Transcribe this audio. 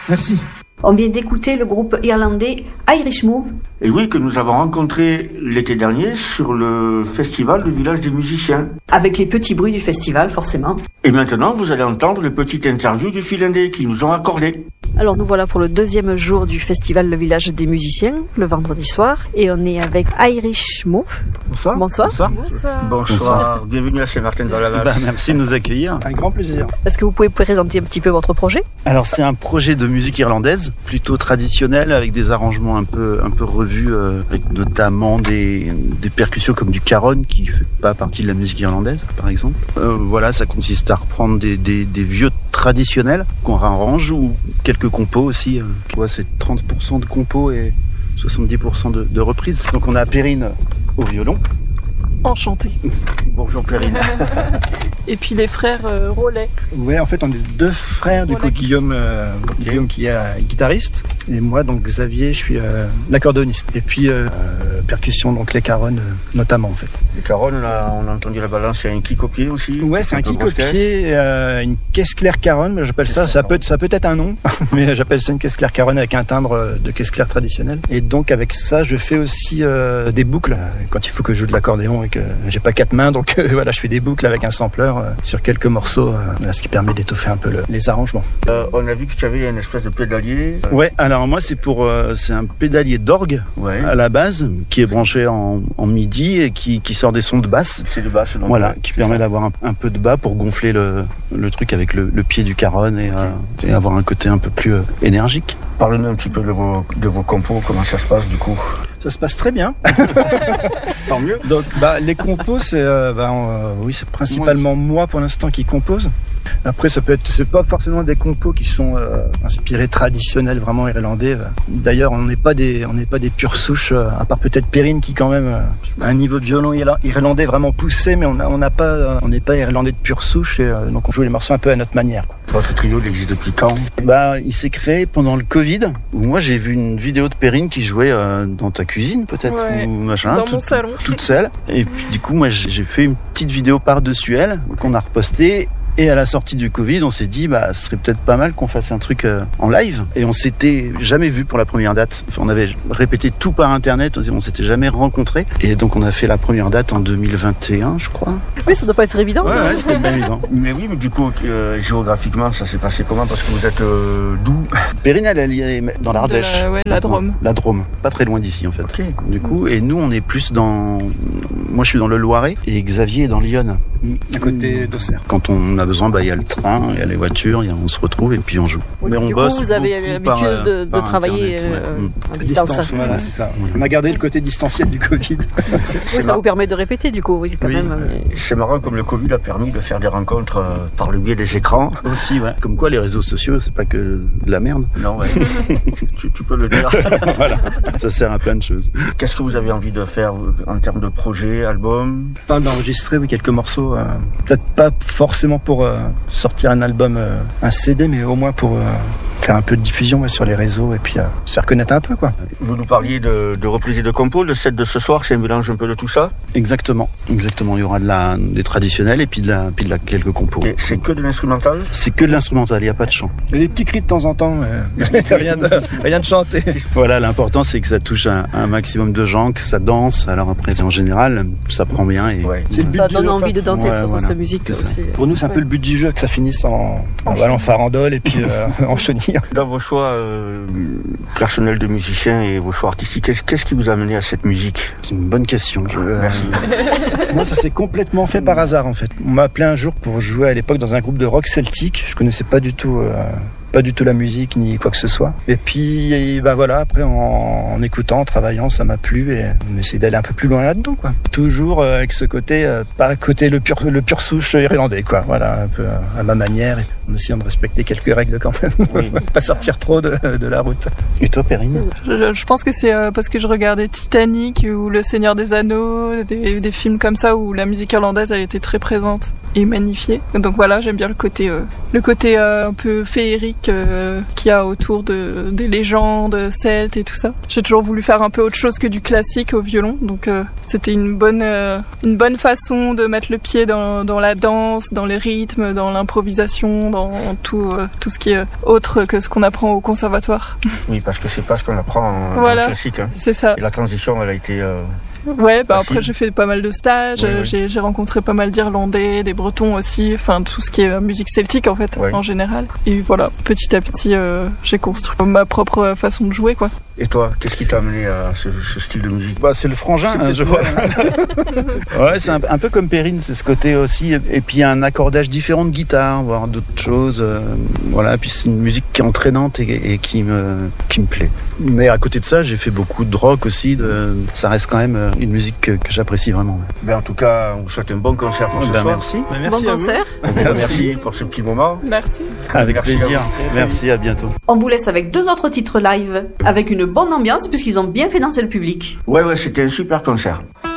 Merci. On vient d'écouter le groupe irlandais Irish Move. Et oui, que nous avons rencontré l'été dernier sur le festival du village des musiciens. Avec les petits bruits du festival, forcément. Et maintenant, vous allez entendre le petit interview du Finlandais qu'ils nous ont accordé. Alors nous voilà pour le deuxième jour du festival Le Village des Musiciens, le vendredi soir. Et on est avec Irish Move. Bonsoir. Bonsoir. Bonsoir. Bienvenue à Saint-Martin-dans-la-Vache. Merci de nous accueillir. Un grand plaisir. Est-ce que vous pouvez présenter un petit peu votre projet ? Alors c'est un projet de musique irlandaise, plutôt traditionnel, avec des arrangements un peu revus, avec notamment des percussions comme du caron, qui fait pas partie de la musique irlandaise, par exemple. Voilà, ça consiste à reprendre des vieux traditionnels qu'on réarrange, ou quelques compos aussi. C'est 30% de compos et 70% de reprises. Donc on a Perrine au violon. Enchanté. Bonjour Perrine. Et puis les frères Rollet. Ouais, en fait, on est deux frères, du coup, Guillaume qui est guitariste, et moi, donc Xavier, je suis l'accordéoniste. Et puis, percussion, donc les caronnes, notamment, en fait. Les caronnes, là, on a entendu la balance, il y a un kick au pied aussi. Ouais, c'est un kick au pied, une caisse claire caronne, mais j'appelle ça peut être un nom, mais j'appelle ça une caisse claire caronne avec un timbre de caisse claire traditionnelle. Et donc, avec ça, je fais aussi des boucles, quand il faut que je joue de l'accordéon et que j'ai pas 4 mains, donc voilà, je fais des boucles avec un sampler sur quelques morceaux, ce qui permet d'étoffer un peu les arrangements. On a vu que tu avais une espèce de pédalier. Ouais, alors moi c'est un pédalier d'orgue à la base, qui est branché en MIDI et qui sort des sons de basse. C'est de basse, donc. Voilà, qui permet d'avoir un peu de bas pour gonfler le truc avec le pied du caron et avoir un côté un peu plus énergique. Parlez-nous un petit peu de vos compos, comment ça se passe du coup? Ça se passe très bien. Tant mieux. Donc, les compos, c'est principalement moi pour l'instant qui compose. Après, c'est pas forcément des compos qui sont inspirés traditionnels, vraiment irlandais. D'ailleurs, on n'est pas des pures souches, à part peut-être Perrine qui quand même a un niveau de violon irlandais vraiment poussé, mais on n'est pas irlandais de pure souche, et donc on joue les morceaux un peu à notre manière, quoi. Votre trio, il existe depuis quand? Il s'est créé pendant le Covid, où moi j'ai vu une vidéo de Perrine qui jouait dans ta cuisine, peut-être, ouais, ou machin, dans mon salon, toute seule. Et puis du coup, moi j'ai fait une petite vidéo par-dessus elle qu'on a repostée. Et à la sortie du Covid, on s'est dit, ce serait peut-être pas mal qu'on fasse un truc en live. Et on s'était jamais vu pour la première date. Enfin, on avait répété tout par Internet, on s'était jamais rencontrés. Et donc, on a fait la première date en 2021, je crois. Oui, ça doit pas être évident. Ouais, c'était pas évident. Mais oui, mais du coup, géographiquement, ça s'est passé comment? Parce que vous êtes d'où? Perrine, elle est dans l'Ardèche. La Drôme. La Drôme. Pas très loin d'ici, en fait. Okay. Du coup, et nous, on est plus moi, je suis dans le Loiret et Xavier est dans l'Yonne. À côté d'Auxerre. Quand on a besoin, il y a le train, il y a les voitures, on se retrouve et puis on joue. Oui, mais on du bosse. Coup, vous avez l'habitude de travailler à distance. Voilà, c'est ça. On a gardé le côté distanciel du Covid. Oui, ça vous permet de répéter, du coup, oui, quand même. C'est marrant comme le Covid a permis de faire des rencontres par le biais des écrans. Aussi, ouais. Comme quoi, les réseaux sociaux, c'est pas que de la merde. Non, ouais. tu peux le dire. Voilà, ça sert à plein de choses. Qu'est-ce que vous avez envie de faire en termes de projet, album? Pas d'enregistrer quelques morceaux. Peut-être pas forcément pour sortir un album, un CD, mais au moins pour faire un peu de diffusion sur les réseaux et puis se faire connaître un peu, quoi. Vous nous parliez de reprises et de compos, le set de ce soir, c'est un mélange un peu de tout ça? Exactement. Il y aura des traditionnels et puis de quelques compos. Et c'est que de l'instrumental? C'est que de l'instrumental, il n'y a pas de chant. Il y a des petits cris de temps en temps, mais rien de chanté. Voilà, l'important c'est que ça touche un maximum de gens, que ça danse. Alors après, en général, ça prend bien. Et c'est le but ça donne envie de danser de toute façon, cette musique aussi. Pour nous, c'est un peu le but du jeu, que ça finisse en farandole et puis en chenille. Dans vos choix personnels de musiciens et vos choix artistiques, qu'est-ce qui vous a amené à cette musique? C'est une bonne question. Merci. Moi, ça s'est complètement fait par hasard, en fait. On m'a appelé un jour pour jouer à l'époque dans un groupe de rock celtique. Je connaissais pas du tout la musique ni quoi que ce soit. Et puis voilà, après en écoutant, en travaillant, ça m'a plu et on essaie d'aller un peu plus loin là-dedans, quoi. Toujours avec ce côté, pas côté le pur souche irlandais, quoi. Voilà, un peu à ma manière, en essayant de respecter quelques règles quand même. Oui. Pas sortir trop de la route. Et toi, Perrine? Je pense que c'est parce que je regardais Titanic ou Le Seigneur des Anneaux, des films comme ça où la musique irlandaise elle était très présente et magnifiée. Donc voilà, j'aime bien le côté le côté un peu féerique qu'il y a autour des légendes celtes et tout ça. J'ai toujours voulu faire un peu autre chose que du classique au violon, donc c'était une bonne façon de mettre le pied dans la danse, dans les rythmes, dans l'improvisation, dans tout ce qui est autre que ce qu'on apprend au conservatoire. Oui, parce que c'est pas ce qu'on apprend en classique. Hein. C'est ça. Et la transition, elle a été... Ouais, après j'ai fait pas mal de stages, j'ai rencontré pas mal d'Irlandais, des Bretons aussi, enfin tout ce qui est musique celtique en fait, en général. Et voilà, petit à petit, j'ai construit ma propre façon de jouer, quoi. Et toi, qu'est-ce qui t'a amené à ce style de musique ? C'est le frangin, je vois. Ouais, c'est un peu comme Perrine, c'est ce côté aussi. Et puis un accordage différent de guitare, voire d'autres choses. Voilà, puis c'est une musique qui est entraînante et qui me plaît. Mais à côté de ça, j'ai fait beaucoup de rock aussi. Ça reste quand même une musique que j'apprécie vraiment. En tout cas, on vous souhaite un bon concert pour ce soir. Merci. Bon concert. Merci pour ce petit moment. Merci. Avec plaisir. Merci, à bientôt. On vous laisse avec 2 autres titres live, avec une bonne ambiance puisqu'ils ont bien fait danser le public. Ouais, c'était un super concert.